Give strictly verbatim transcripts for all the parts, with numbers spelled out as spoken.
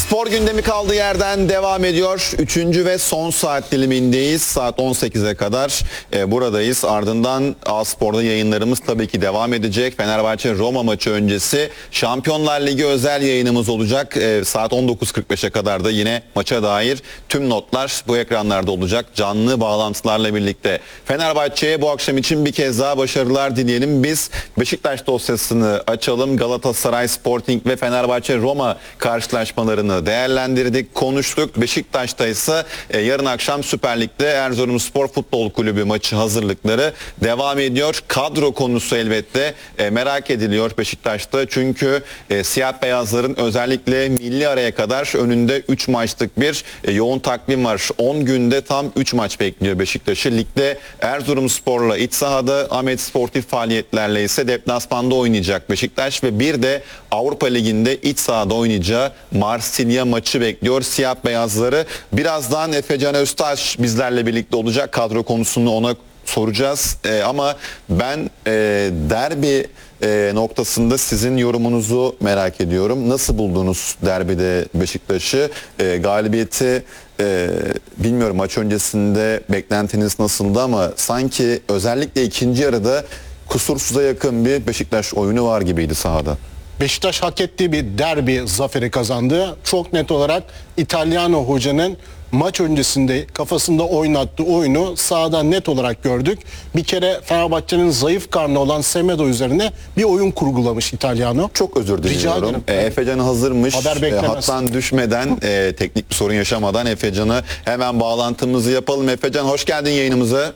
Spor gündemi kaldığı yerden devam ediyor. Üçüncü ve son saat dilimindeyiz. Saat on sekize kadar e, buradayız. Ardından A-Spor'da yayınlarımız tabii ki devam edecek. Fenerbahçe-Roma maçı öncesi Şampiyonlar Ligi özel yayınımız olacak. E, saat on dokuz kırk beşe kadar da yine maça dair tüm notlar bu ekranlarda olacak. Canlı bağlantılarla birlikte. Fenerbahçe'ye bu akşam için bir kez daha başarılar dileyelim. Biz Beşiktaş dosyasını açalım. Galatasaray, Sporting ve Fenerbahçe-Roma karşılaşmalarını değerlendirdik, konuştuk. Beşiktaş'ta ise e, yarın akşam Süper Lig'de Erzurumspor Futbol Kulübü maçı hazırlıkları devam ediyor. Kadro konusu elbette e, merak ediliyor Beşiktaş'ta. Çünkü e, siyah beyazların özellikle milli araya kadar önünde üç maçlık bir e, yoğun takvim var. on günde tam üç maç bekliyor Beşiktaş'ı. Ligde Erzurumspor'la iç sahada, Ahmet sportif faaliyetlerle ise deplasmanda oynayacak Beşiktaş ve bir de Avrupa Ligi'nde iç sahada oynayacağı Marsilya maçı bekliyor siyah beyazları. Birazdan Efecan Öztaş bizlerle birlikte olacak. Kadro konusunu ona soracağız. Ee, ama ben e, derbi e, noktasında sizin yorumunuzu merak ediyorum. Nasıl buldunuz derbide Beşiktaş'ı? E, galibiyeti e, bilmiyorum, maç öncesinde beklentiniz nasıldı ama sanki özellikle ikinci yarıda kusursuza yakın bir Beşiktaş oyunu var gibiydi sahada. Beşiktaş hak ettiği bir derbi zaferi kazandı. Çok net olarak İtalyano hocanın maç öncesinde kafasında oynattığı oyunu sahada net olarak gördük. Bir kere Fenerbahçe'nin zayıf karnı olan Semedo üzerine bir oyun kurgulamış İtalyano. Çok özür diliyorum. E, Efecan hazırmış. Haber e, hattan düşmeden, e, teknik bir sorun yaşamadan Efecan'ı hemen bağlantımızı yapalım. Efecan hoş geldin yayınımıza.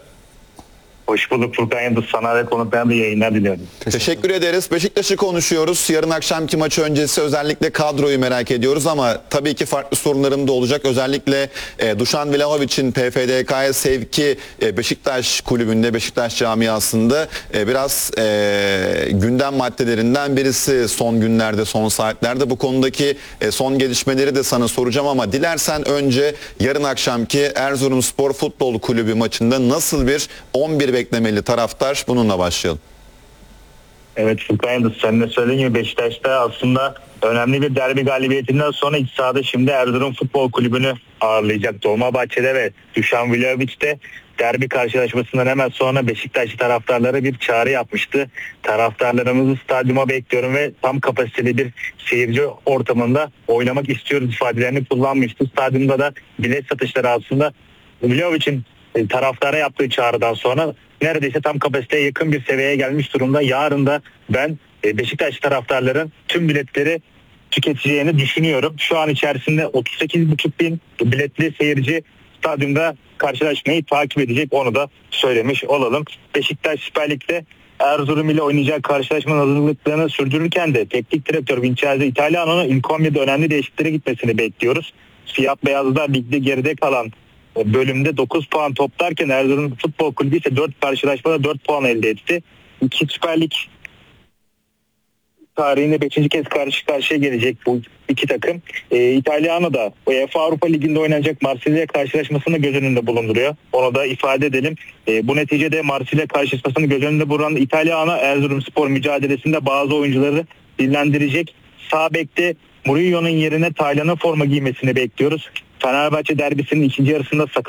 Hoş bulduk Furkan Yıldız. Sana ve konuklarına da yayınlar diliyorum. Teşekkür, Teşekkür ederiz. Beşiktaş'ı konuşuyoruz. Yarın akşamki maçı öncesi özellikle kadroyu merak ediyoruz ama tabii ki farklı sorunlarım da olacak. Özellikle e, Dušan Vlahovic'in P F D K'ya sevki e, Beşiktaş kulübünde, Beşiktaş camiasında e, biraz e, gündem maddelerinden birisi son günlerde, son saatlerde. Bu konudaki e, son gelişmeleri de sana soracağım ama dilersen önce yarın akşamki Erzurumspor Futbol Kulübü maçında nasıl bir on bir beklemeli taraftar, bununla başlayalım. Evet Furkan Yıldız, sen de söylediğin gibi Beşiktaş'ta aslında önemli bir derbi galibiyetinden sonra iç sahada şimdi Erzurum Futbol Kulübü'nü ağırlayacak. Dolmabahçe'de ve Dušan Vlahović'te derbi karşılaşmasından hemen sonra Beşiktaşlı taraftarlara bir çağrı yapmıştı. Taraftarlarımızı stadyuma bekliyorum ve tam kapasiteli bir seyirci ortamında oynamak istiyoruz ifadelerini kullanmıştı. Stadyumda da bilet satışları aslında Vlahovic'in taraftara yaptığı çağrıdan sonra neredeyse tam kapasiteye yakın bir seviyeye gelmiş durumda. Yarın da ben Beşiktaş taraftarların tüm biletleri tüketeceğini düşünüyorum. Şu an içerisinde otuz sekiz buçuk bin biletli seyirci stadyumda karşılaşmayı takip edecek, onu da söylemiş olalım. Beşiktaş Süper Lig'de Erzurum ile oynayacak karşılaşmanın hazırlıklarını sürdürürken de teknik direktör Vincenzo Italiano'nun ilk on birde önemli değişikliklere gitmesini bekliyoruz. Siyah beyazlar ligde geride kalan bölümde dokuz puan toplarken Erzurum Futbol Kulübü ise dört karşılaşmada dört puan elde etti. İki Süper Lig tarihinde beşinci kez karşı karşıya gelecek bu iki takım. Ee, İtalyano da UEFA Avrupa Ligi'nde oynanacak Marsilya karşılaşmasını göz önünde bulunduruyor. Onu da ifade edelim. Ee, bu neticede Marsilya karşılaşmasını göz önünde bulunduran İtalyano Erzurumspor mücadelesinde bazı oyuncuları dinlendirecek. Sağ bekte Mourinho'nun yerine Taylan'ın forma giymesini bekliyoruz. Fenerbahçe derbisinin ikinci yarısında sakat